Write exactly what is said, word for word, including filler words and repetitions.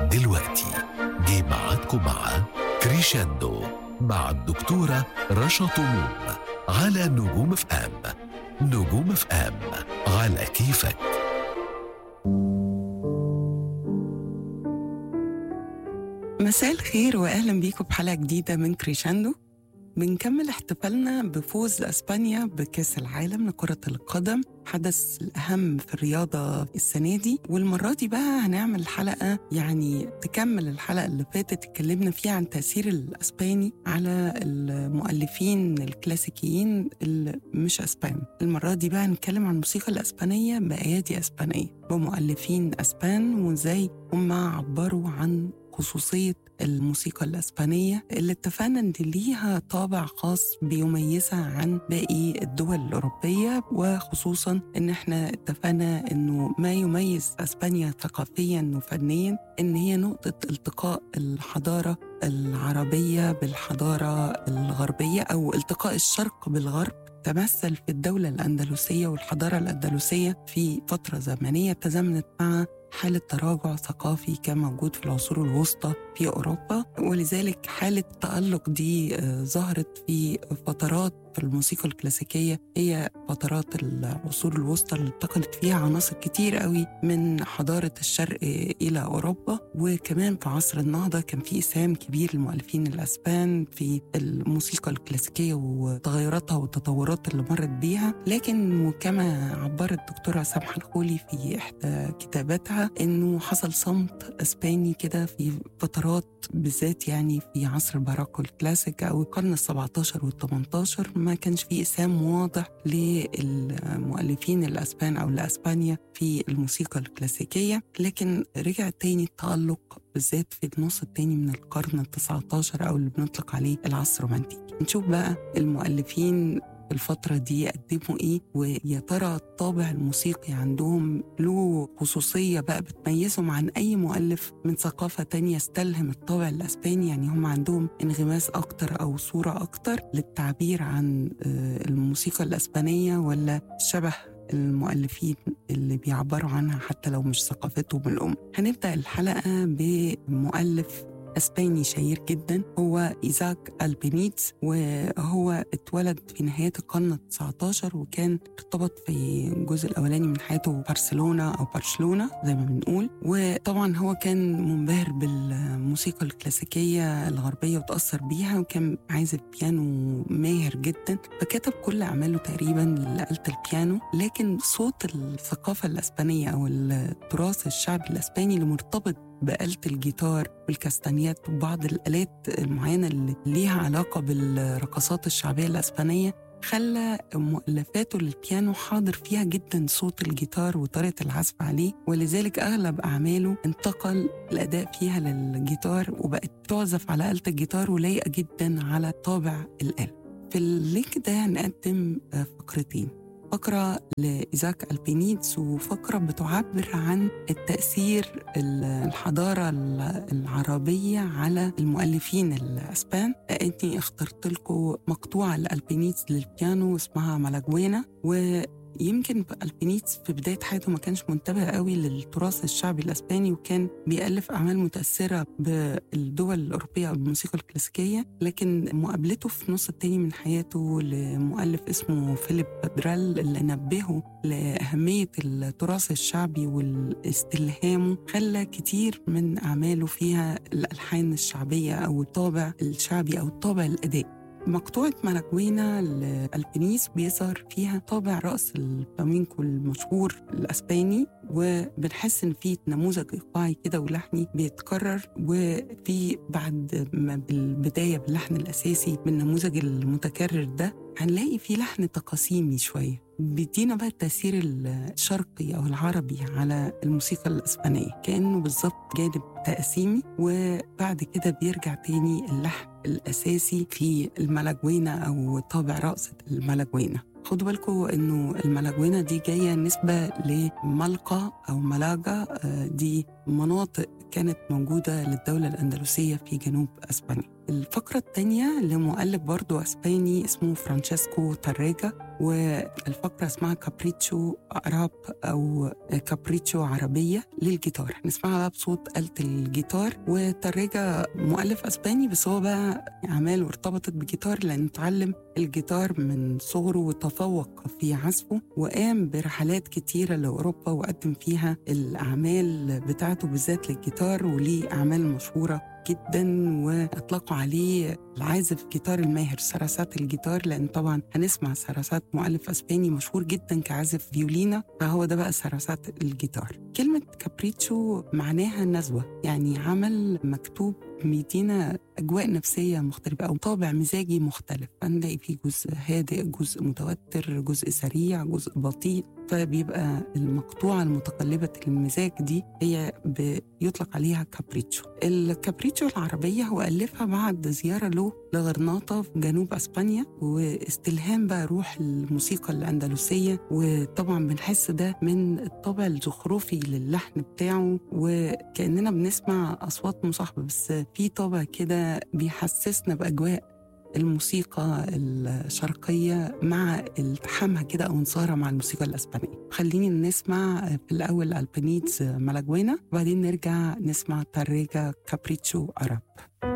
دلوقتي جه ميعادكم مع كريشاندو مع الدكتورة رشا طموح على نجوم اف ام. نجوم اف ام على كيفك. مساء الخير وأهلا بيكم بحلقة جديدة من كريشاندو. بنكمل احتفالنا بفوز أسبانيا بكأس العالم لكرة القدم، حدث الأهم في الرياضة السنة دي. والمرة دي بقى هنعمل حلقة يعني تكمل الحلقة اللي فاتت اتكلمنا فيها عن تأثير الأسباني على المؤلفين الكلاسيكيين اللي مش أسبان. المرة دي بقى هنتكلم عن الموسيقى الأسبانية بأيادي أسبانية بمؤلفين أسبان وإزاي هم عبروا عن خصوصية الموسيقى الأسبانية اللي اتفقنا إن ليها طابع خاص بيميزها عن باقي الدول الأوروبية، وخصوصاً إن احنا اتفقنا إنه ما يميز أسبانيا ثقافياً وفنياً إن هي نقطة التقاء الحضارة العربية بالحضارة الغربية، أو التقاء الشرق بالغرب. تمثل في الدولة الأندلسية والحضارة الأندلسية في فترة زمنية تزامنت مع حالة تراجع ثقافي كان موجود في العصور الوسطى في أوروبا، ولذلك حالة التألق دي ظهرت في فترات في الموسيقى الكلاسيكية، هي فترات العصور الوسطى اللي انتقلت فيها عناصر كتير قوي من حضارة الشرق إلى أوروبا. وكمان في عصر النهضة كان في إسهام كبير للمؤلفين الأسبان في الموسيقى الكلاسيكية وتغيراتها والتطورات اللي مرت بيها. لكن وكما عبرت الدكتورة سامحة الخولي في إحدى كتاباتها إنه حصل صمت أسباني كده في فترات بالذات، يعني في عصر الباروكو الكلاسيك أو القرن السبعتاشر والثمانتاشر ما كانش فيه إسهام واضح للمؤلفين الأسبان أو لأسبانيا في الموسيقى الكلاسيكية. لكن رجع تاني التألق بالذات في النص التاني من القرن التسعتاشر أو اللي بنطلق عليه العصر الرومانتيكي. نشوف بقى المؤلفين الفترة دي قدموا إيه، ويا ترى الطابع الموسيقي عندهم له خصوصية بقى بتميزهم عن أي مؤلف من ثقافة تانية استلهم الطابع الأسباني. يعني هم عندهم انغماس أكتر أو صورة أكتر للتعبير عن الموسيقى الأسبانية، ولا شبه المؤلفين اللي بيعبروا عنها حتى لو مش ثقافتهم الأم. هنبدأ الحلقة بمؤلف أسباني شهير جدا، هو إيزاك ألبينيتس، وهو اتولد في نهاية القرن التسعتاشر وكان ارتبط في الجزء الأولاني من حياته برشلونة أو برشلونة زي ما بنقول. وطبعا هو كان منبهر بالموسيقى الكلاسيكية الغربية وتأثر بيها، وكان عازف بيانو ماهر جدا، فكتب كل أعماله تقريبا لآلة البيانو. لكن صوت الثقافة الأسبانية أو التراث الشعبي الأسباني اللي مرتبط بآلة الجيتار والكاستانيات وبعض الآلات المعينة اللي ليها علاقة بالرقصات الشعبية الأسبانية خلى مؤلفاته للبيانو حاضر فيها جدا صوت الجيتار وطريقة العزف عليه، ولذلك أغلب أعماله انتقل الأداء فيها للجيتار وبقت تعزف على آلة الجيتار ولايقة جدا على طابع الآلة. في اللينك ده هنقدم فقرتين، فقرة لإيزاك ألبينيتس وفقرة بتعبر عن التأثير الحضارة العربية على المؤلفين الأسبان. لأني اخترت لكم مقطوعة لألبينيتس للبيانو اسمها مالاجوينا. و يمكن ألبينيتس في بداية حياته ما كانش منتبه قوي للتراث الشعبي الأسباني، وكان بيألف أعمال متأثرة بالدول الأوروبية أو الموسيقى الكلاسيكية. لكن مقابلته في النص التاني من حياته لمؤلف اسمه فيليب بادرال اللي نبهه لأهمية التراث الشعبي والاستلهامه، خلى كتير من أعماله فيها الألحان الشعبية أو الطابع الشعبي أو الطابع الأداء. مقطوعة مالاجوينا لألبينيتس بيظهر فيها طابع رقص الفلامينكو المشهور الأسباني، وبنحس إن في نموذج إيقاعي كده ولحني بيتكرر، وفي بعد ما بالبداية باللحن الأساسي بالنموذج المتكرر ده هنلاقي في لحن تقاسيمي شوية بيدينا بقى التأثير الشرقي أو العربي على الموسيقى الأسبانية، كأنه بالظبط جانب تقسيمي، وبعد كده بيرجع تاني اللحن الأساسي في المالاجوينا أو طابع رقصة المالاجوينا. خدوا بالكم إنه المالاجوينا دي جاية نسبة لملقا أو ملاجا، دي مناطق كانت موجودة للدولة الأندلسية في جنوب أسبانيا. الفقرة الثانية لمؤلف برضو أسباني اسمه فرانشيسكو تاريجا، والفقرة اسمها كابريتشو أراب أو كابريتشو عربية للجيتار. نسمعها بقى بصوت آلة الجيتار. وترجة مؤلف أسباني، بس هو بقى أعماله ارتبطت بالجيتار لأنه اتعلم الجيتار من صغره وتفوق في عزفه، وقام برحلات كتيرة لأوروبا وقدم فيها الأعمال بتاعته بالذات للجيتار، وليه أعمال مشهورة جدا واطلقوا عليه العازف جيتار الماهر، سراسات الجيتار، لان طبعا هنسمع سراسات مؤلف اسباني مشهور جدا كعازف فيولينا، فهو ده بقى سراسات الجيتار. كلمه كابريتشو معناها نزوه، يعني عمل مكتوب بيدينا اجواء نفسيه مختلفه او طابع مزاجي مختلف. هنلاقي فيه جزء هادئ، جزء متوتر، جزء سريع، جزء بطيء، فبيبقى المقطوعه المتقلبه المزاج دي هي بيطلق عليها كابريتشو. الكابريتشو العربيه هو الفها بعد زياره له لغرناطه في جنوب اسبانيا، واستلهام بقى روح الموسيقى الاندلسيه، وطبعا بنحس ده من الطابع الزخرفي للحن بتاعه، وكاننا بنسمع اصوات مصاحبه، بس في طابع كده بيحسسنا باجواء الموسيقى الشرقية مع التحامها كده أو انصارها مع الموسيقى الأسبانية. خليني نسمع في الأول ألبانيدز مالاجوينا، وبعدين نرجع نسمع تريجا كابريتشو أراب.